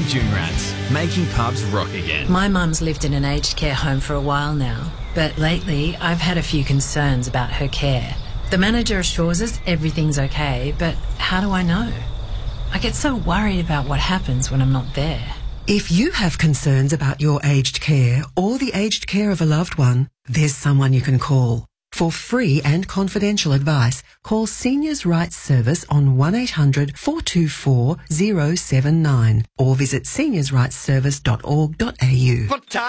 June Rats, making pubs rock again. My mum's lived in an aged care home for a while now, but lately I've had a few concerns about her care. The manager assures us everything's okay, but how do I know? I get so worried about what happens when I'm not there. If you have concerns about your aged care or the aged care of a loved one, there's someone you can call. For free and confidential advice, call Seniors Rights Service on 1800 424 079 or visit seniorsrightsservice.org.au.